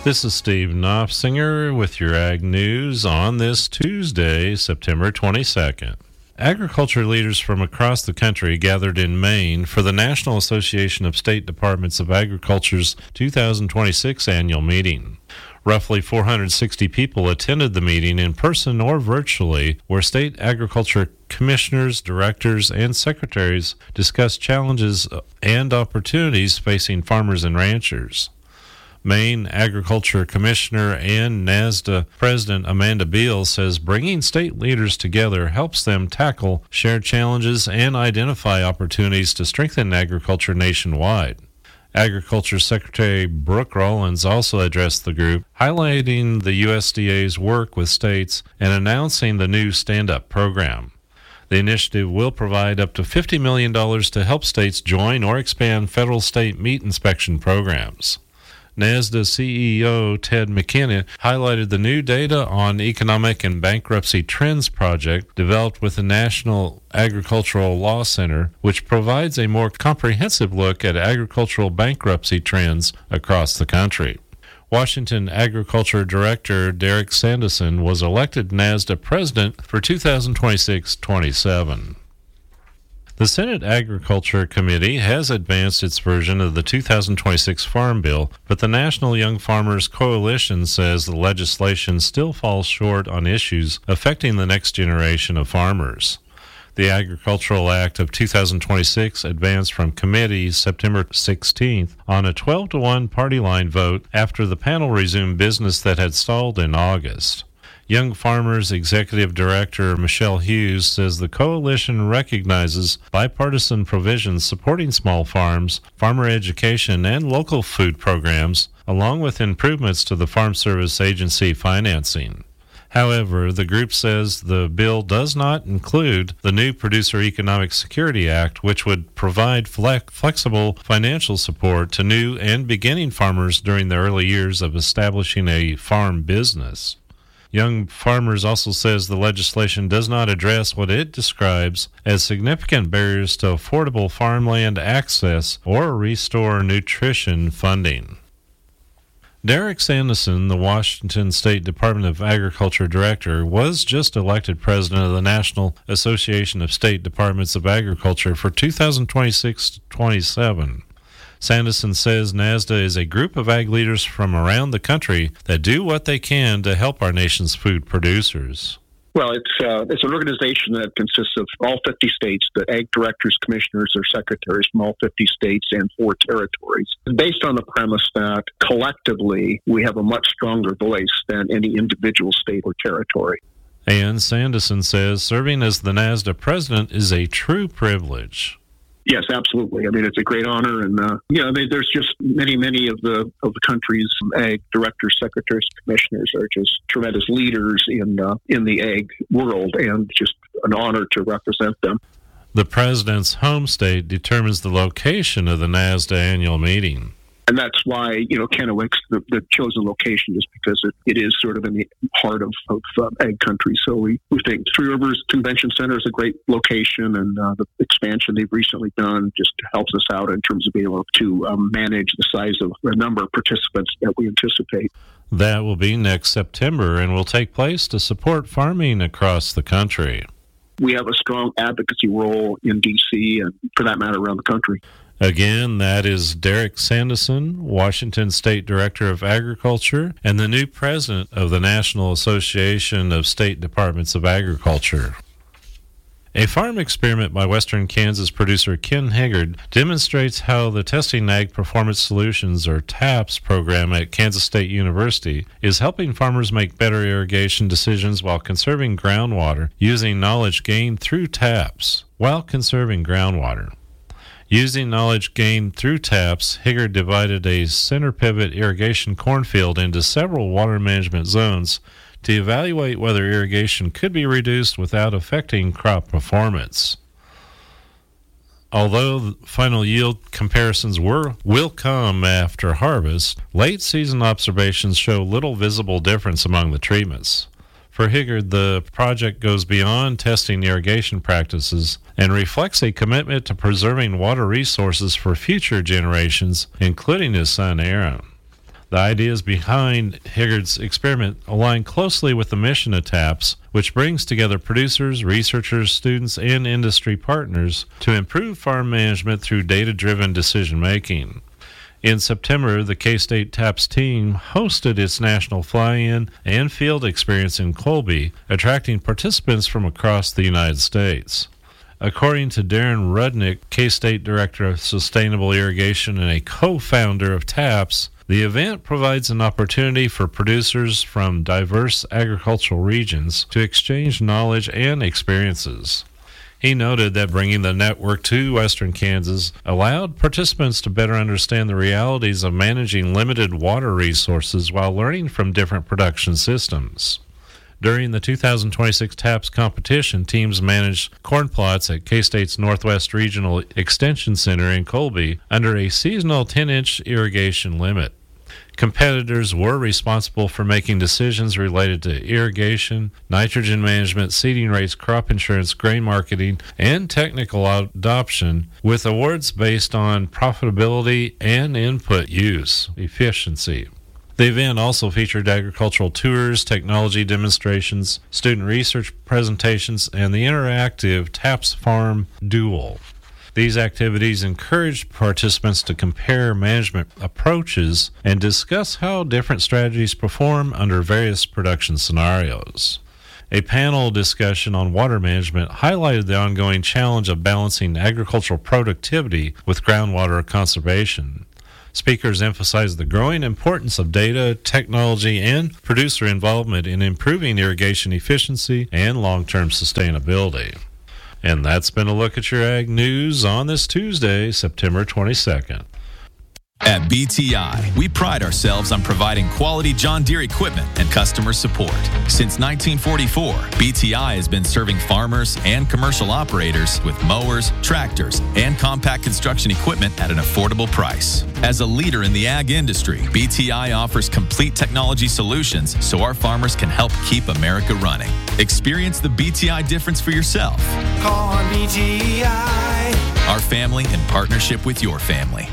This is Steve Knopfsinger with your Ag News on this Tuesday, September 22nd. Agriculture leaders from across the country gathered in Maine for the National Association of State Departments of Agriculture's 2026 annual meeting. Roughly 460 people attended the meeting in person or virtually, where state agriculture commissioners, directors, and secretaries discussed challenges and opportunities facing farmers and ranchers. Maine Agriculture Commissioner and NASDA President Amanda Beal says bringing state leaders together helps them tackle shared challenges and identify opportunities to strengthen agriculture nationwide. Agriculture Secretary Brooke Rollins also addressed the group, highlighting the USDA's work with states and announcing the new Stand Up program. The initiative will provide up to $50 million to help states join or expand federal-state meat inspection programs. NASDA CEO Ted McKenna highlighted the new data on economic and bankruptcy trends project developed with the National Agricultural Law Center, which provides a more comprehensive look at agricultural bankruptcy trends across the country. Washington Agriculture Director Derek Sanderson was elected NASDA president for 2026-27. The Senate Agriculture Committee has advanced its version of the 2026 Farm Bill, but the National Young Farmers Coalition says the legislation still falls short on issues affecting the next generation of farmers. The Agricultural Act of 2026 advanced from committee September 16th on a 12-1 party line vote after the panel resumed business that had stalled in August. Young Farmers Executive Director Michelle Hughes says the coalition recognizes bipartisan provisions supporting small farms, farmer education, and local food programs, along with improvements to the Farm Service Agency financing. However, the group says the bill does not include the new Producer Economic Security Act, which would provide flexible financial support to new and beginning farmers during the early years of establishing a farm business. Young Farmers also says the legislation does not address what it describes as significant barriers to affordable farmland access or restore nutrition funding. Derek Sanderson, the Washington State Department of Agriculture Director, was just elected president of the National Association of State Departments of Agriculture for 2026-27. Sanderson says NASDA is a group of ag leaders from around the country that do what they can to help our nation's food producers. Well, it's an organization that consists of all 50 states, the ag directors, commissioners, or secretaries from all 50 states and 4 territories, based on the premise that collectively we have a much stronger voice than any individual state or territory. And Sanderson says serving as the NASDA president is a true privilege. Yes, absolutely. I mean, it's a great honor, and there's just many of the country's ag directors, secretaries, commissioners are just tremendous leaders in the ag world, and just an honor to represent them. The president's home state determines the location of the NASDA annual meeting. And that's why, Kennewick's the chosen location, is because it is sort of in the heart of ag country. So we think Three Rivers Convention Center is a great location, and the expansion they've recently done just helps us out in terms of being able to manage the size of the number of participants that we anticipate. That will be next September and will take place to support farming across the country. We have a strong advocacy role in D.C. and, for that matter, around the country. Again, that is Derek Sanderson, Washington State Director of Agriculture, and the new president of the National Association of State Departments of Agriculture. A farm experiment by Western Kansas producer Ken Higgard demonstrates how the Testing Ag Performance Solutions, or TAPS, program at Kansas State University is helping farmers make better irrigation decisions while conserving groundwater using knowledge gained through TAPS. Using knowledge gained through TAPS, Higgard divided a center pivot irrigation cornfield into several water management zones to evaluate whether irrigation could be reduced without affecting crop performance. Although final yield comparisons will come after harvest, late-season observations show little visible difference among the treatments. For Higgard, the project goes beyond testing irrigation practices and reflects a commitment to preserving water resources for future generations, including his son Aaron. The ideas behind Higgard's experiment align closely with the mission of TAPS, which brings together producers, researchers, students, and industry partners to improve farm management through data-driven decision-making. In September, the K-State TAPS team hosted its national fly-in and field experience in Colby, attracting participants from across the United States. According to Darren Rudnick, K-State Director of Sustainable Irrigation and a co-founder of TAPS, the event provides an opportunity for producers from diverse agricultural regions to exchange knowledge and experiences. He noted that bringing the network to Western Kansas allowed participants to better understand the realities of managing limited water resources while learning from different production systems. During the 2026 TAPS competition, teams managed corn plots at K-State's Northwest Regional Extension Center in Colby under a seasonal 10-inch irrigation limit. Competitors were responsible for making decisions related to irrigation, nitrogen management, seeding rates, crop insurance, grain marketing, and technical adoption, with awards based on profitability and input use efficiency. The event also featured agricultural tours, technology demonstrations, student research presentations, and the interactive TAPS Farm Duel. These activities encouraged participants to compare management approaches and discuss how different strategies perform under various production scenarios. A panel discussion on water management highlighted the ongoing challenge of balancing agricultural productivity with groundwater conservation. Speakers emphasized the growing importance of data, technology, and producer involvement in improving irrigation efficiency and long-term sustainability. And that's been a look at your ag news on this Tuesday, September 22nd. At BTI, we pride ourselves on providing quality John Deere equipment and customer support. Since 1944, BTI has been serving farmers and commercial operators with mowers, tractors, and compact construction equipment at an affordable price. As a leader in the ag industry, BTI offers complete technology solutions so our farmers can help keep America running. Experience the BTI difference for yourself. Call on BTI. Our family in partnership with your family.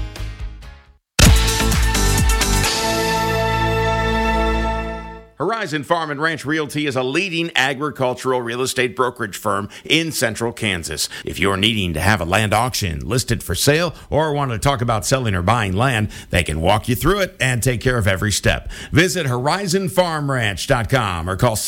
Horizon Farm and Ranch Realty is a leading agricultural real estate brokerage firm in central Kansas. If you're needing to have a land auction listed for sale or want to talk about selling or buying land, they can walk you through it and take care of every step. Visit horizonfarmranch.com or call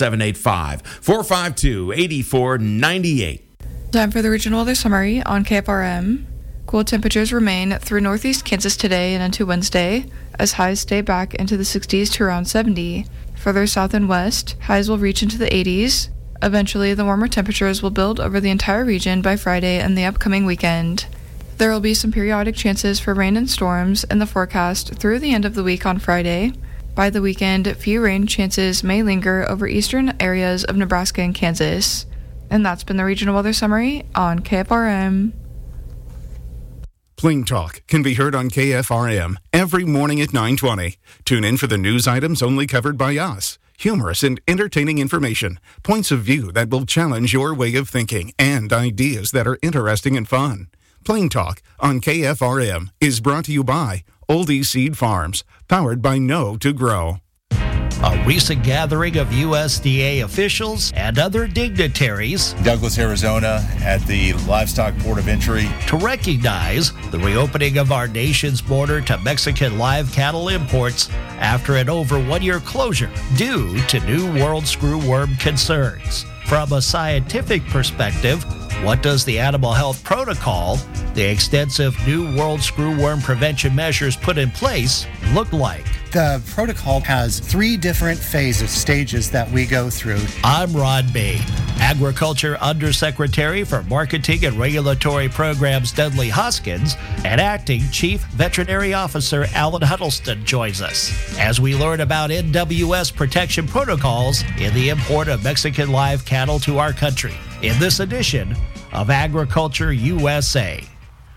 785-452-8498. Time for the regional weather summary on KFRM. Cool temperatures remain through northeast Kansas today and into Wednesday, as highs stay back into the 60s to around 70. Further south and west, highs will reach into the 80s. Eventually, the warmer temperatures will build over the entire region by Friday and the upcoming weekend. There will be some periodic chances for rain and storms in the forecast through the end of the week on Friday. By the weekend, few rain chances may linger over eastern areas of Nebraska and Kansas. And that's been the regional weather summary on KFRM. Plain Talk can be heard on KFRM every morning at 9:20. Tune in for the news items only covered by us. Humorous and entertaining information, points of view that will challenge your way of thinking, and ideas that are interesting and fun. Plain Talk on KFRM is brought to you by Oldie Seed Farms, powered by Know to Grow. A recent gathering of USDA officials and other dignitaries, Douglas, Arizona, at the Livestock Port of Entry, to recognize the reopening of our nation's border to Mexican live cattle imports after an over 1-year closure due to new world screwworm concerns. From a scientific perspective, what does the animal health protocol, the extensive new world screwworm prevention measures put in place, look like? The protocol has 3 different stages that we go through. I'm Ron Bain. Agriculture Undersecretary for Marketing and Regulatory Programs Dudley Hoskins and Acting Chief Veterinary Officer Alan Huddleston joins us as we learn about NWS protection protocols in the import of Mexican live cattle to our country in this edition of Agriculture USA.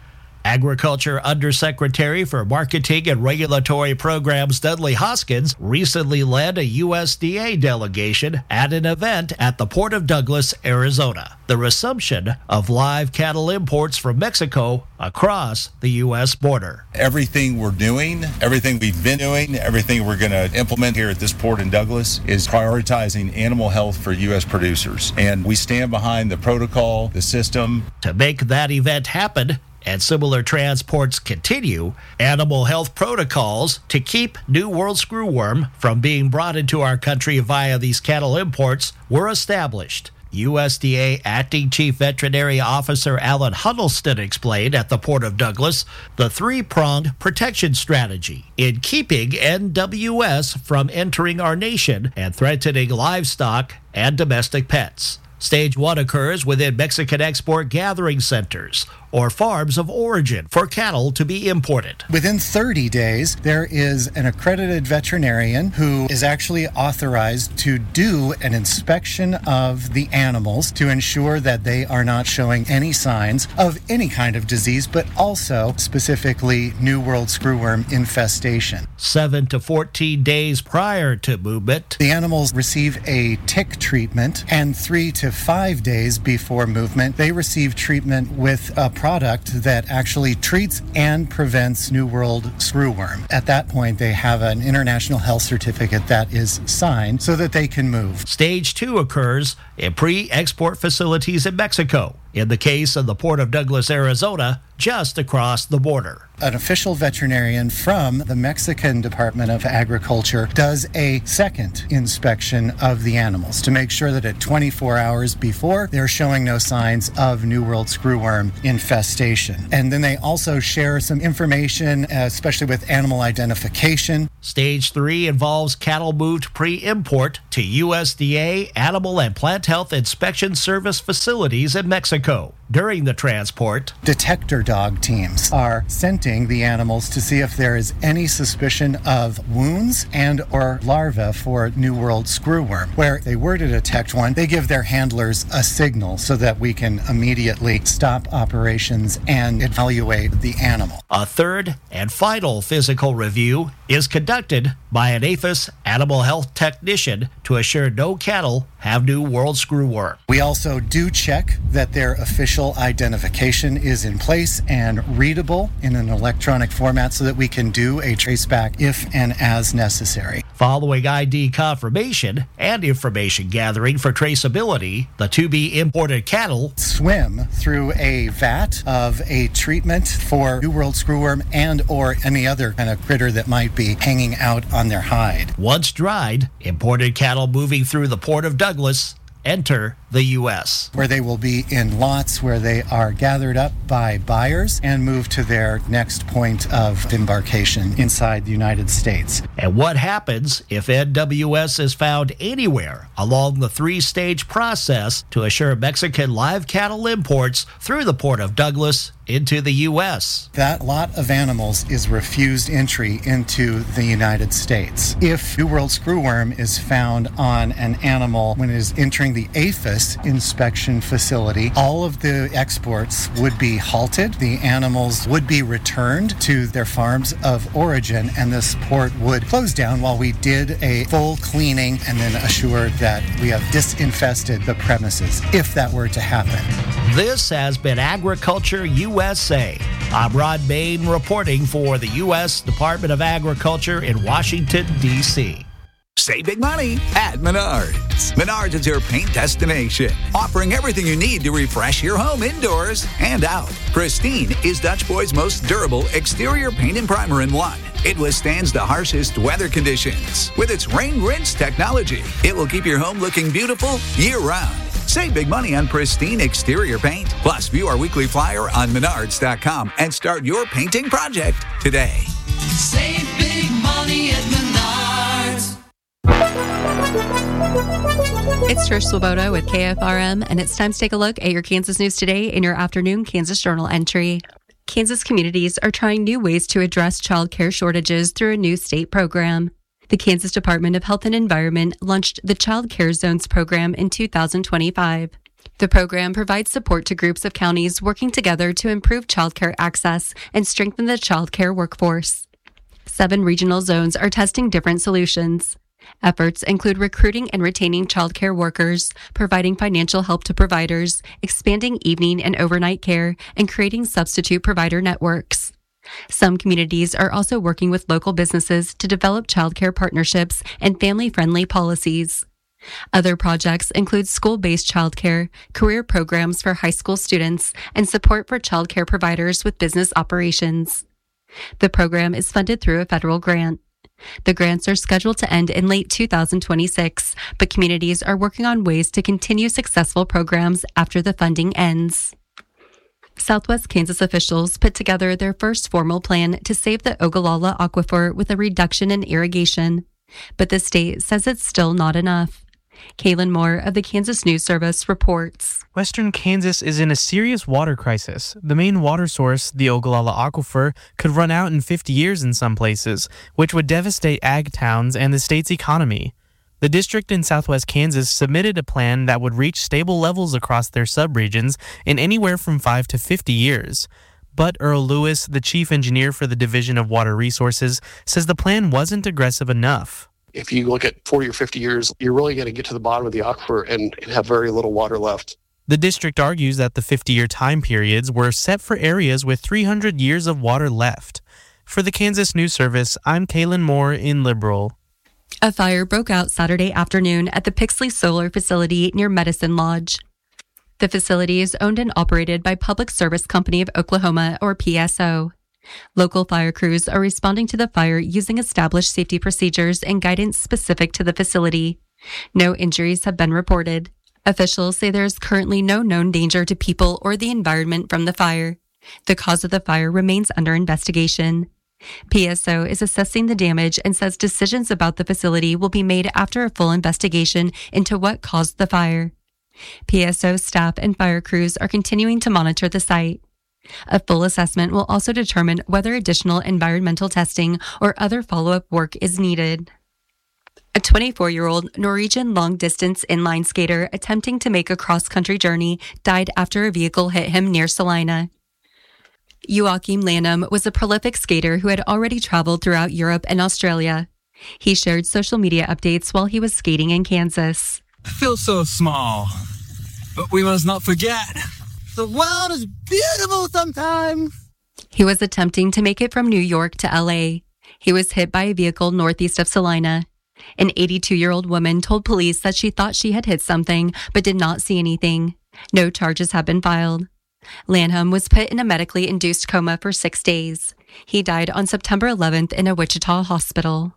Agriculture Undersecretary for Marketing and Regulatory Programs Dudley Hoskins recently led a USDA delegation at an event at the Port of Douglas, Arizona. The resumption of live cattle imports from Mexico across the U.S. border. Everything we're doing, everything we've been doing, everything we're going to implement here at this port in Douglas is prioritizing animal health for U.S. producers. And we stand behind the protocol, the system. To make that event happen, and similar transports continue, animal health protocols to keep New World screwworm from being brought into our country via these cattle imports were established. USDA Acting Chief Veterinary Officer Alan Huddleston explained at the Port of Douglas the three-pronged protection strategy in keeping NWS from entering our nation and threatening livestock and domestic pets. Stage 1 occurs within Mexican export gathering centers or farms of origin for cattle to be imported. Within 30 days, there is an accredited veterinarian who is actually authorized to do an inspection of the animals to ensure that they are not showing any signs of any kind of disease, but also specifically New World screwworm infestation. 7 to 14 days prior to movement, the animals receive a tick treatment, and 3 to 5 days before movement, they receive treatment with a product that actually treats and prevents New World screwworm. At that point, they have an international health certificate that is signed so that they can move. Stage 2 occurs in pre-export facilities in Mexico. In the case of the Port of Douglas, Arizona, just across the border. An official veterinarian from the Mexican Department of Agriculture does a second inspection of the animals to make sure that at 24 hours before, they're showing no signs of New World screwworm infestation. And then they also share some information, especially with animal identification. Stage 3 involves cattle moved pre-import to USDA Animal and Plant Health Inspection Service facilities in Mexico. During the transport, detector dog teams are scenting the animals to see if there is any suspicion of wounds and or larvae for New World screwworm. Where they were to detect one, they give their handlers a signal so that we can immediately stop operations and evaluate the animal. A third and final physical review is conducted by an APHIS animal health technician to assure no cattle have New World screwworm. We also do check that their official identification is in place and readable in an electronic format so that we can do a traceback if and as necessary. Following ID confirmation and information gathering for traceability, the to-be imported cattle swim through a vat of a treatment for New World screwworm and or any other kind of critter that might be hanging out on their hide. Once dried, imported cattle moving through the Port of Douglas enter the U.S., where they will be in lots where they are gathered up by buyers and moved to their next point of embarkation inside the United States. And what happens if NWS is found anywhere along the three-stage process to assure Mexican live cattle imports through the Port of Douglas into the U.S.? That lot of animals is refused entry into the United States. If New World screwworm is found on an animal when it is entering the APHIS inspection facility, all of the exports would be halted. The animals would be returned to their farms of origin, and this port would close down while we did a full cleaning and then assured that we have disinfested the premises, if that were to happen. This has been Agriculture USA. I'm Rod Bain reporting for the U.S. Department of Agriculture in Washington, D.C. Save big money at Menards. Menards is your paint destination, offering everything you need to refresh your home indoors and out. Pristine is Dutch Boy's most durable exterior paint and primer in one. It withstands the harshest weather conditions. With its rain rinse technology, it will keep your home looking beautiful year-round. Save big money on Pristine exterior paint. Plus, view our weekly flyer on Menards.com and start your painting project today. Save big money at Menards. It's Trish Swoboda with KFRM, and it's time to take a look at your Kansas news today in your afternoon Kansas Journal entry. Kansas communities are trying new ways to address child care shortages through a new state program. The Kansas Department of Health and Environment launched the Child Care Zones program in 2025. The program provides support to groups of counties working together to improve childcare access and strengthen the childcare workforce. 7 regional zones are testing different solutions. Efforts include recruiting and retaining childcare workers, providing financial help to providers, expanding evening and overnight care, and creating substitute provider networks. Some communities are also working with local businesses to develop childcare partnerships and family-friendly policies. Other projects include school-based childcare, career programs for high school students, and support for childcare providers with business operations. The program is funded through a federal grant. The grants are scheduled to end in late 2026, but communities are working on ways to continue successful programs after the funding ends. Southwest Kansas officials put together their first formal plan to save the Ogallala Aquifer with a reduction in irrigation, but the state says it's still not enough. Kaylin Moore of the Kansas News Service reports. Western Kansas is in a serious water crisis. The main water source, the Ogallala Aquifer, could run out in 50 years in some places, which would devastate ag towns and the state's economy. The district in southwest Kansas submitted a plan that would reach stable levels across their subregions in anywhere from 5 to 50 years. But Earl Lewis, the chief engineer for the Division of Water Resources, says the plan wasn't aggressive enough. If you look at 40 or 50 years, you're really going to get to the bottom of the aquifer and have very little water left. The district argues that the 50-year time periods were set for areas with 300 years of water left. For the Kansas News Service, I'm Kaylin Moore in Liberal. A fire broke out Saturday afternoon at the Pixley Solar Facility near Medicine Lodge. The facility is owned and operated by Public Service Company of Oklahoma, or PSO. Local fire crews are responding to the fire using established safety procedures and guidance specific to the facility. No injuries have been reported. Officials say there is currently no known danger to people or the environment from the fire. The cause of the fire remains under investigation. PSO is assessing the damage and says decisions about the facility will be made after a full investigation into what caused the fire. PSO staff and fire crews are continuing to monitor the site. A full assessment will also determine whether additional environmental testing or other follow-up work is needed. A 24-year-old Norwegian long-distance inline skater attempting to make a cross-country journey died after a vehicle hit him near Salina. Joachim Lanham was a prolific skater who had already traveled throughout Europe and Australia. He shared social media updates while he was skating in Kansas. I feel so small, but we must not forget. The world is beautiful sometimes. He was attempting to make it from New York to LA. He was hit by a vehicle northeast of Salina. An 82-year-old woman told police that she thought she had hit something, but did not see anything. No charges have been filed. Lanham was put in a medically induced coma for 6 days. He died on September 11th in a Wichita hospital.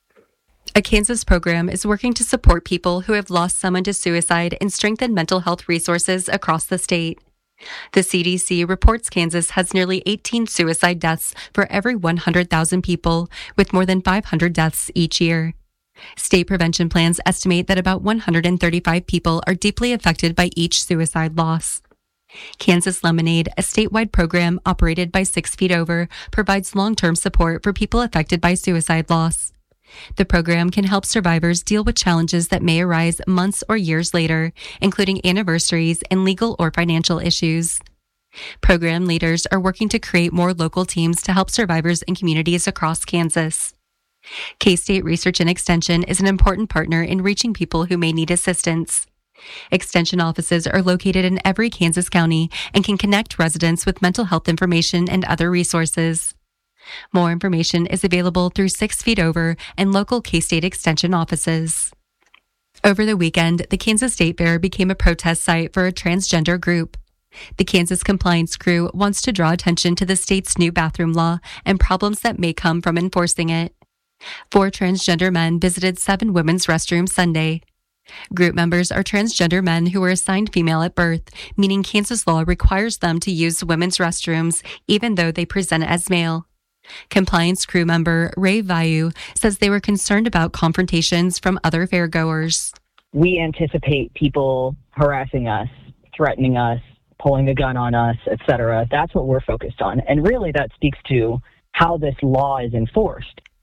A Kansas program is working to support people who have lost someone to suicide and strengthen mental health resources across the state. The CDC reports Kansas has nearly 18 suicide deaths for every 100,000 people, with more than 500 deaths each year. State prevention plans estimate that about 135 people are deeply affected by each suicide loss. Kansas Lemonade, a statewide program operated by 6 Feet Over, provides long-term support for people affected by suicide loss. The program can help survivors deal with challenges that may arise months or years later, including anniversaries and legal or financial issues. Program leaders are working to create more local teams to help survivors in communities across Kansas. K-State Research and Extension is an important partner in reaching people who may need assistance. Extension offices are located in every Kansas county and can connect residents with mental health information and other resources. More information is available through 6 Feet Over and local K-State Extension offices. Over the weekend, the Kansas State Fair became a protest site for a transgender group. The Kansas Compliance Crew wants to draw attention to the state's new bathroom law and problems that may come from enforcing it. 4 transgender men visited 7 women's restrooms Sunday. Group members are transgender men who were assigned female at birth, meaning Kansas law requires them to use women's restrooms even though they present as male. Compliance crew member Ray Vayu says they were concerned about confrontations from other fairgoers. We anticipate people harassing us, threatening us, pulling a gun on us, etc. That's what we're focused on. And really that speaks to how this law is enforced.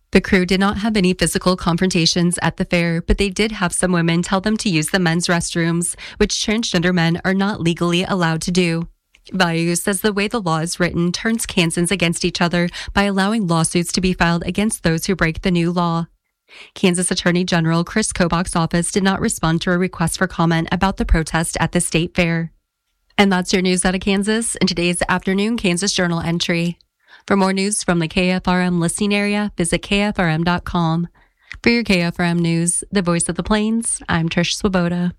The crew did not have any physical confrontations at the fair, but they did have some women tell them to use the men's restrooms, which transgender men are not legally allowed to do. Vayu says the way the law is written turns Kansans against each other by allowing lawsuits to be filed against those who break the new law. Kansas Attorney General Chris Kobach's office did not respond to a request for comment about the protest at the state fair. And that's your news out of Kansas in today's afternoon Kansas Journal entry. For more news from the KFRM listening area, visit KFRM.com. For your KFRM news, the voice of the Plains, I'm Trish Swoboda.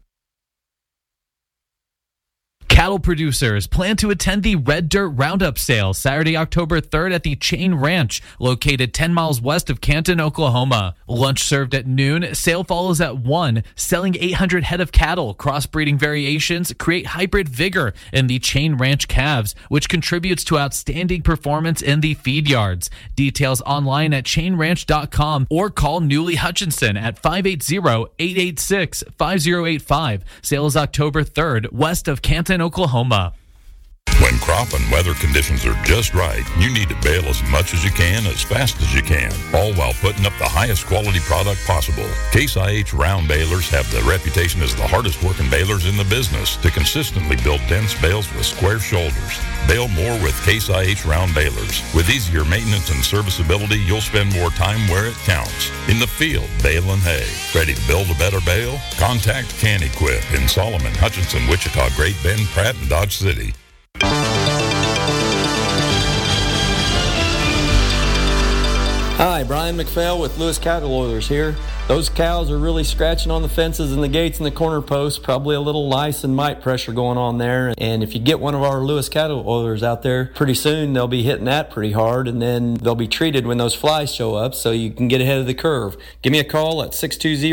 Cattle producers plan to attend the Red Dirt Roundup sale Saturday, October 3rd at the Chain Ranch, located 10 miles west of Canton, Oklahoma. Lunch served at noon. Sale follows at 1. Selling 800 head of cattle. Crossbreeding variations create hybrid vigor in the Chain Ranch calves, which contributes to outstanding performance in the feed yards. Details online at chainranch.com or call Newly Hutchinson at 580-886-5085. Sale is October 3rd, west of Canton, Oklahoma. When crop and weather conditions are just right, you need to bale as much as you can, as fast as you can, all while putting up the highest quality product possible. Case IH round balers have the reputation as the hardest working balers in the business to consistently build dense bales with square shoulders. Bale more with Case IH round balers. With easier maintenance and serviceability, you'll spend more time where it counts. In the field, baling hay. Ready to build a better bale? Contact Can Equip in Solomon, Hutchinson, Wichita, Great Bend, Pratt, and Dodge City. Hi, Brian McPhail with Lewis Cattle Oilers here. Those cows are really scratching on the fences and the gates and the corner posts, probably a little lice and mite pressure going on there. And if you get one of our Lewis Cattle Oilers out there, pretty soon they'll be hitting that pretty hard, and then they'll be treated when those flies show up so you can get ahead of the curve. Give me a call at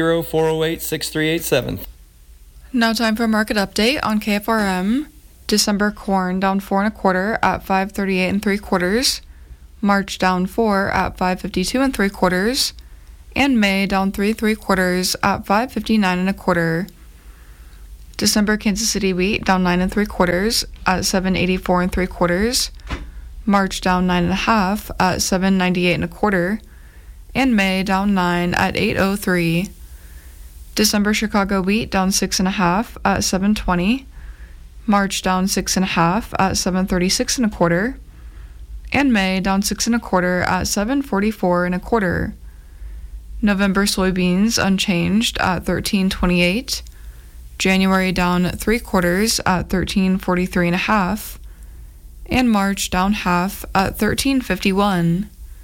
620-408-6387. Now time for a market update on KFRM. December corn down 4 1/4 at 5.38 3/4. March down 4 at 5.52 3/4. And May down 3 3/4 at 5.59 1/4. December Kansas City wheat down 9 3/4 at 7.84 3/4. March down 9 1/2 at 7.98 1/4. And May down 9 at 8.03. December Chicago wheat down 6 1/2 at 7.20. March down 6 1/2 at 7.36 1/4, and May down 6 1/4 at 7.44 1/4. November soybeans unchanged at 13.28. January down 3/4 at 13.43 1/2, and March down half at 13.51.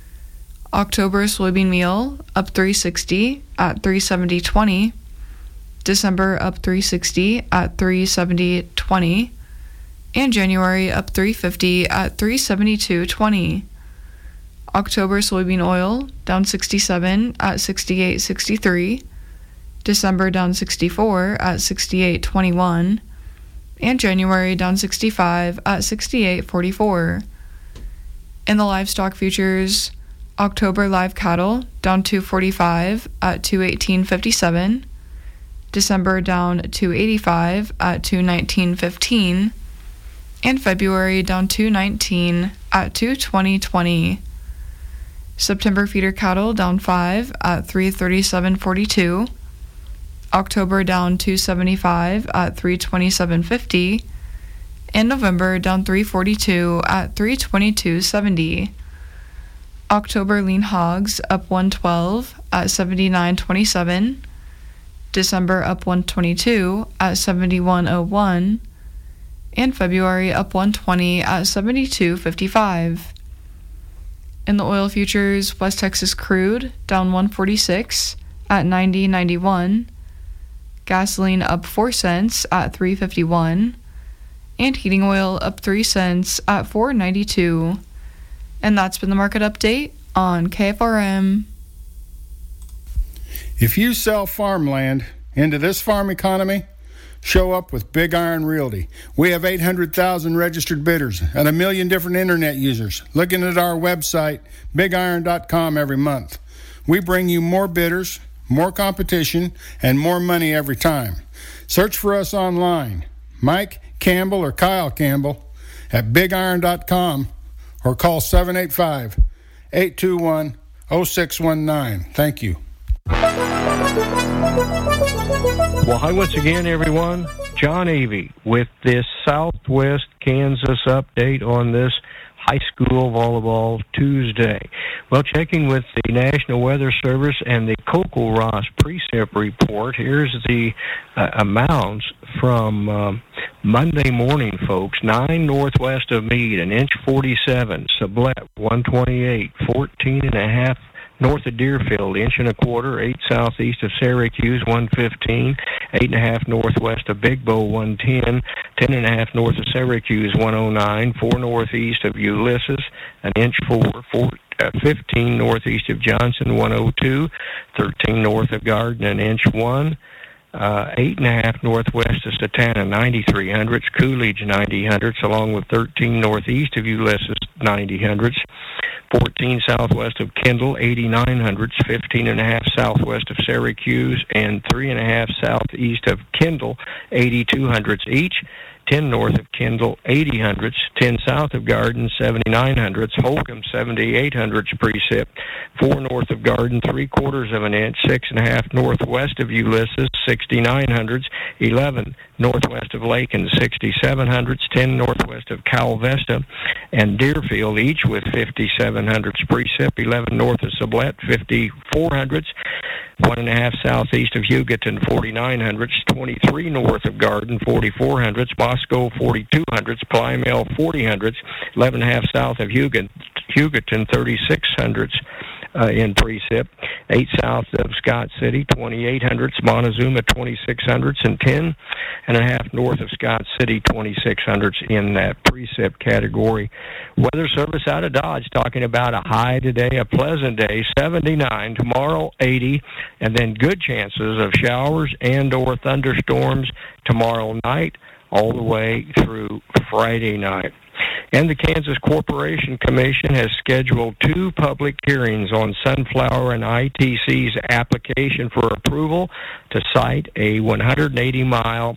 October soybean meal up 3.60 at 3.70.20. December up 3.60 at 3.70.20, and January up 3.50 at 3.72.20. October soybean oil down 67 at 68.63, December down 64 at 68.21, and January down 65 at 68.44. In the livestock futures, October live cattle down 2.45 at 2.18.57. December down 2.85 at 2.19.15, and February down 2.19 at 2.20.20. September feeder cattle down 5 at 3.37.42. October down 2.75 at 3.27.50, and November down 3.42 at 3.22.70. October lean hogs up 112 at 79.27. December up 122 at 71.01, and February up 120 at 72.55. In the oil futures, West Texas crude down 146 at 90.91, gasoline up 4 cents at 3.51, and heating oil up 3 cents at 4.92. And that's been the market update on KFRM. If you sell farmland into this farm economy, show up with Big Iron Realty. We have 800,000 registered bidders and 1 million different internet users looking at our website, bigiron.com, every month. We bring you more bidders, more competition, and more money every time. Search for us online, Mike Campbell or Kyle Campbell at bigiron.com, or call 785-821 0619. Thank you. Well, hi once again, everyone. John Avey with this Southwest Kansas update on this high school volleyball Tuesday. Well, checking with the National Weather Service and the Cocoa-Ross precip report, here's the amounts from Monday morning, folks. 9 northwest of Meade, an inch 47. Sublette, 128. 14.5 north of Deerfield, inch and a quarter. 8 southeast of Syracuse, 115. 8.5 northwest of Big Bow, 110. 10.5 north of Syracuse, 109. 4 northeast of Ulysses, an inch 4. 15 northeast of Johnson, 102. 13 north of Garden, an inch 1. 8.5 northwest of Satana, 93 hundredths. Coolidge, 90 hundredths, along with 13 northeast of Ulysses, 90 hundredths. 14 southwest of Kendall, 89 hundredths. 15.5 southwest of Syracuse, and 3.5 southeast of Kendall, 82 hundredths each. 10 north of Kendall, 80 hundredths. 10 south of Garden, 79 hundredths. Holcomb, 78 hundredths precip. 4 north of Garden, 3/4 of an inch. 6.5 northwest of Ulysses, 69 hundredths. 11 northwest of Lakin, 67 hundredths. 10 northwest of Calvesta and Deerfield, each with 57 hundredths precip. 11 north of Sublette, 54 hundredths. 1.5 southeast of Hugoton, 49 hundredths. 23 north of Garden, 44 hundredths. Bosco, 42 hundredths. Plymouth, 40 hundredths. 11.5 south of Hugoton, 36 hundredths in precip. 8 south of Scott City, 28 hundredths. Montezuma, 26 hundredths. And 10.5 north of Scott City, 26 hundredths in that precip category. Weather Service out of Dodge talking about a high today, a pleasant day, 79. Tomorrow, 80. And then good chances of showers and or thunderstorms tomorrow night all the way through Friday night. And the Kansas Corporation Commission has scheduled 2 public hearings on Sunflower and ITC's application for approval to site a 180-mile,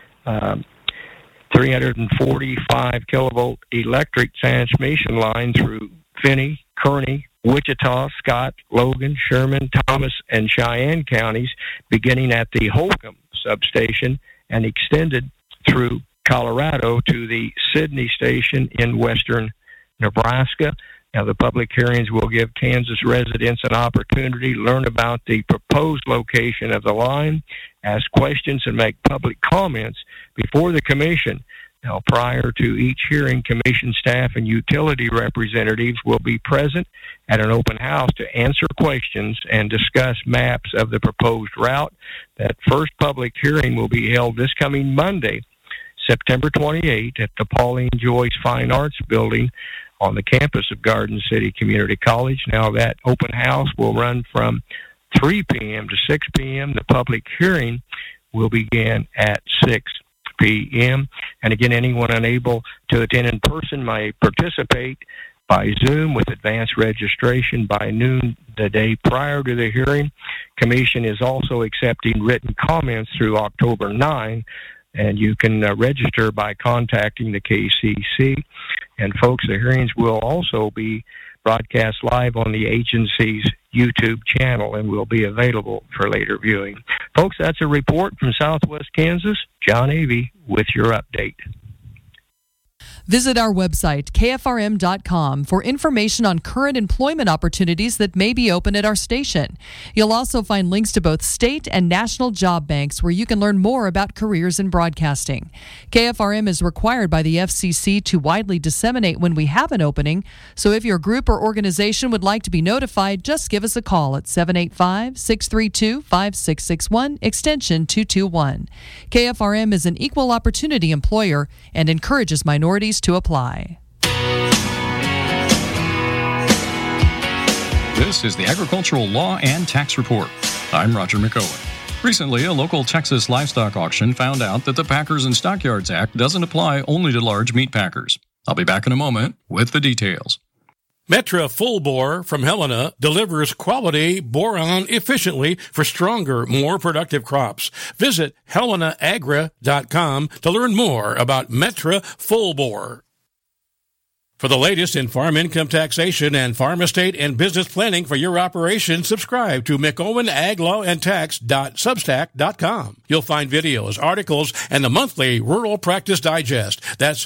345 kilovolt electric transmission line through Finney, Kearney, Wichita, Scott, Logan, Sherman, Thomas, and Cheyenne counties, beginning at the Holcomb substation and extended through Colorado to the Sidney station in western Nebraska. Now, the public hearings will give Kansas residents an opportunity to learn about the proposed location of the line, ask questions, and make public comments before the commission. Now, prior to each hearing, commission staff and utility representatives will be present at an open house to answer questions and discuss maps of the proposed route. That first public hearing will be held this coming Monday, September 28th, at the Pauline Joyce Fine Arts Building on the campus of Garden City Community College. Now, that open house will run from 3 p.m. to 6 p.m. The public hearing will begin at 6 p.m. And again, anyone unable to attend in person may participate by Zoom with advanced registration by noon the day prior to the hearing. Commission is also accepting written comments through October 9, and you can register by contacting the KCC. And folks, the hearings will also be broadcast live on the agency's YouTube channel and will be available for later viewing. Folks, that's a report from Southwest Kansas. John Avey with your update. Visit our website, kfrm.com, for information on current employment opportunities that may be open at our station. You'll also find links to both state and national job banks where you can learn more about careers in broadcasting. KFRM is required by the FCC to widely disseminate when we have an opening, so if your group or organization would like to be notified, just give us a call at 785-632-5661, extension 221. KFRM is an equal opportunity employer and encourages minorities to apply. This is the Agricultural Law and Tax Report. I'm Roger McOwen. Recently, a local Texas livestock auction found out that the Packers and Stockyards Act doesn't apply only to large meat packers. I'll be back in a moment with the details. Metra Full Bore from Helena delivers quality boron efficiently for stronger, more productive crops. Visit HelenaAgra.com to learn more about Metra Full Bore. For the latest in farm income taxation and farm estate and business planning for your operation, subscribe to McOwenAgLawAndTax.substack.com. You'll find videos, articles, and the monthly Rural Practice Digest. That's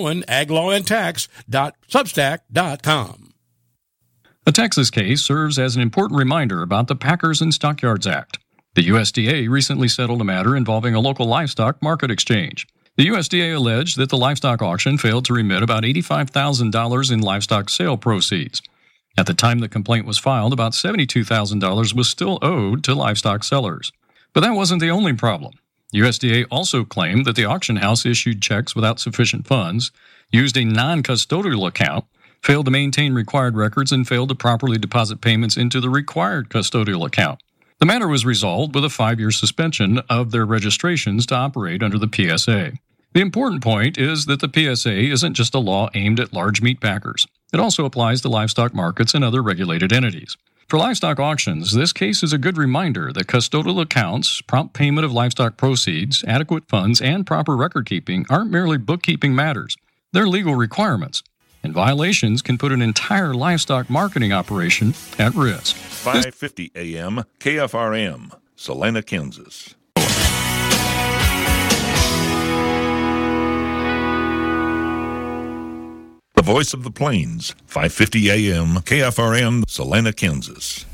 McOwenAgLawAndTax.substack.com. The Texas case serves as an important reminder about the Packers and Stockyards Act. The USDA recently settled a matter involving a local livestock market exchange. The USDA alleged that the livestock auction failed to remit about $85,000 in livestock sale proceeds. At the time the complaint was filed, about $72,000 was still owed to livestock sellers. But that wasn't the only problem. USDA also claimed that the auction house issued checks without sufficient funds, used a non-custodial account, failed to maintain required records, and failed to properly deposit payments into the required custodial account. The matter was resolved with a 5-year suspension of their registrations to operate under the PSA. The important point is that the PSA isn't just a law aimed at large meat packers. It also applies to livestock markets and other regulated entities. For livestock auctions, this case is a good reminder that custodial accounts, prompt payment of livestock proceeds, adequate funds, and proper record keeping aren't merely bookkeeping matters. They're legal requirements, and violations can put an entire livestock marketing operation at risk. 5:50 a.m. KFRM, Salina, Kansas. The Voice of the Plains, 5:50 a.m. KFRM, Salina, Kansas.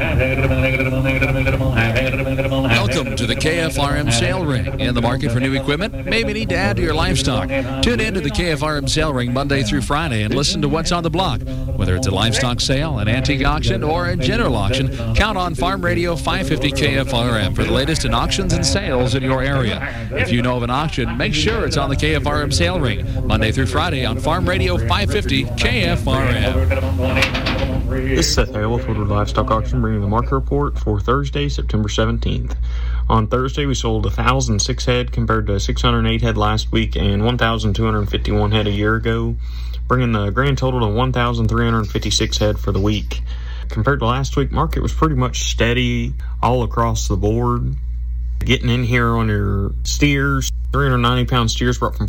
Welcome to the KFRM Sale Ring. In the market for new equipment? Maybe need to add to your livestock. Tune in to the KFRM Sale Ring Monday through Friday and listen to what's on the block. Whether it's a livestock sale, an antique auction, or a general auction, count on Farm Radio 550 KFRM for the latest in auctions and sales in your area. If you know of an auction, make sure it's on the KFRM Sale Ring Monday through Friday on Farm Radio 550 KFRM. This is Seth Hale with Woodward Livestock Auction, bringing the market report for Thursday, September 17th. On Thursday, we sold 1,006 head compared to 608 head last week and 1,251 head a year ago, bringing the grand total to 1,356 head for the week. Compared to last week, market was pretty much steady all across the board. Getting in here on your steers, 390-pound steers brought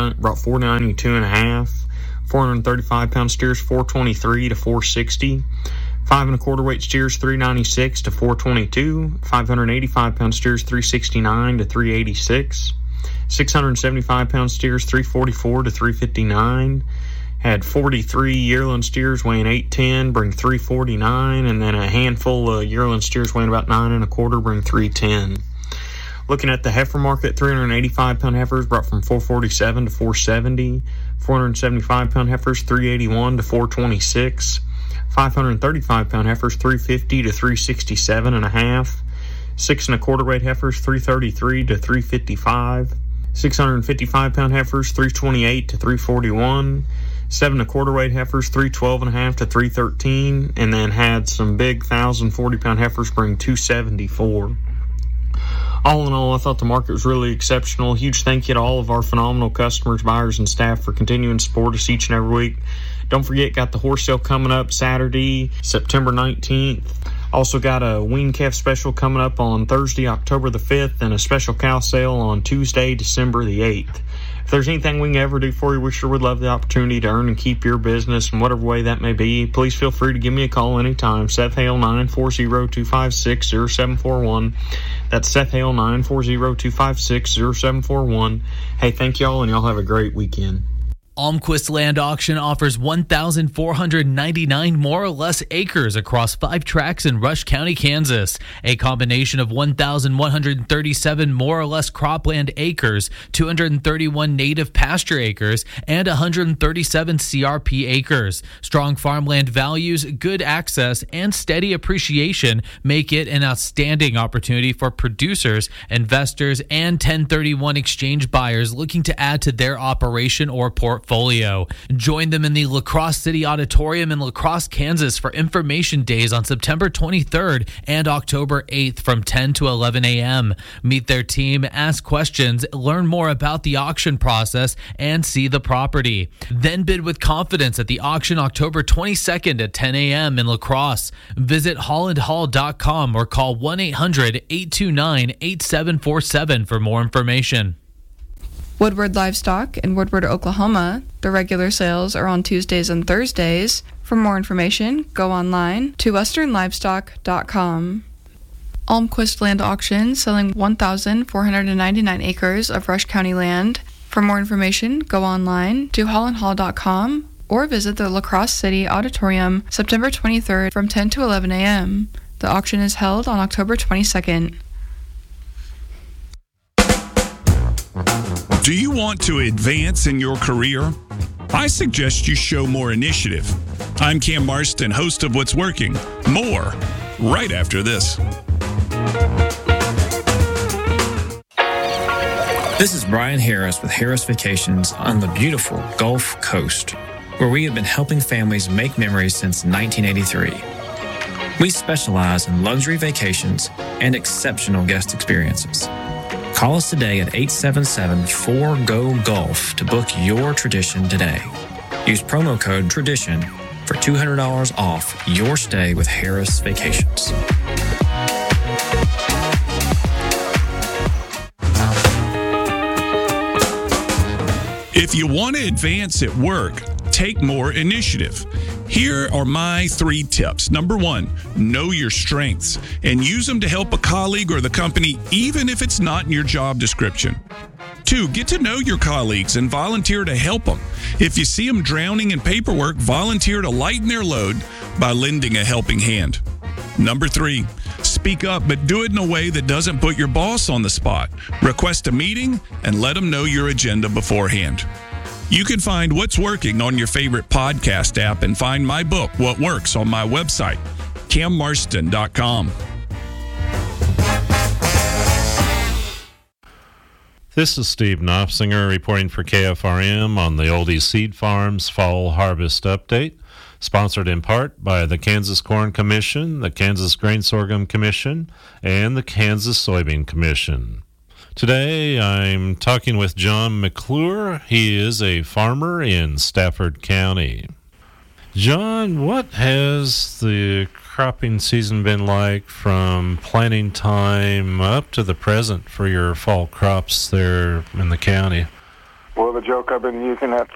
492.5. 435-pound steers, 423 to 460. 5 1/4 weight steers, 396 to 422. 585-pound steers, 369 to 386. 675-pound steers, 344 to 359. Had 43 yearling steers weighing 810, bring 349, and then a handful of yearling steers weighing about 9 1/4, bring 310. Looking at the heifer market, 385-pound heifers brought from 447 to 470. 475-pound heifers, 381 to 426. 535-pound heifers, 350 to 367.5. 6 1/4 weight heifers, 333 to 355. 655-pound heifers, 328 to 341. 7 1/4 weight heifers, 312.5 to 313. And then had some big 1,040-pound heifers bring 274. All in all, I thought the market was really exceptional. Huge thank you to all of our phenomenal customers, buyers, and staff for continuing to support us each and every week. Don't forget, got the horse sale coming up Saturday, September 19th. Also got a wean calf special coming up on Thursday, October the 5th, and a special cow sale on Tuesday, December the 8th. If there's anything we can ever do for you, we sure would love the opportunity to earn and keep your business in whatever way that may be. Please feel free to give me a call anytime. Seth Hale, 940-256-0741. That's Seth Hale, 940-256-0741. Hey, thank y'all, and y'all have a great weekend. Almquist Land Auction offers 1,499 more or less acres across 5 tracts in Rush County, Kansas. A combination of 1,137 more or less cropland acres, 231 native pasture acres, and 137 CRP acres. Strong farmland values, good access, and steady appreciation make it an outstanding opportunity for producers, investors, and 1031 exchange buyers looking to add to their operation or portfolio. Join them in the La Crosse City Auditorium in La Crosse, Kansas for information days on September 23rd and October 8th from 10 to 11 a.m. Meet their team, ask questions, learn more about the auction process, and see the property. Then bid with confidence at the auction October 22nd at 10 a.m. in La Crosse. Visit hollandhall.com or call 1-800-829-8747 for more information. Woodward Livestock in Woodward, Oklahoma. The regular sales are on Tuesdays and Thursdays. For more information, go online to westernlivestock.com. Almquist Land Auction selling 1,499 acres of Rush County land. For more information, go online to hollandhall.com or visit the La Crosse City Auditorium September 23rd from 10 to 11 a.m. The auction is held on October 22nd. Do you want to advance in your career? I suggest you show more initiative. I'm Cam Marston, host of What's Working. More right after this. This is Brian Harris with Harris Vacations on the beautiful Gulf Coast, where we have been helping families make memories since 1983. We specialize in luxury vacations and exceptional guest experiences. Call us today at 877-4GO-GULF to book your tradition today. Use promo code TRADITION for $200 off your stay with Harris Vacations. If you want to advance at work, take more initiative. Here are my 3 tips. Number 1, know your strengths and use them to help a colleague or the company, even if it's not in your job description. 2, get to know your colleagues and volunteer to help them. If you see them drowning in paperwork, volunteer to lighten their load by lending a helping hand. Number 3, speak up, but do it in a way that doesn't put your boss on the spot. Request a meeting and let them know your agenda beforehand. You can find What's Working on your favorite podcast app and find my book, What Works, on my website, cammarston.com. This is Steve Knopfsinger reporting for KFRM on the Oldie Seed Farms Fall Harvest Update, sponsored in part by the Kansas Corn Commission, the Kansas Grain Sorghum Commission, and the Kansas Soybean Commission. Today, I'm talking with John McClure. He is a farmer in Stafford County. John, what has the cropping season been like from planting time up to the present for your fall crops there in the county? Well, the joke I've been using at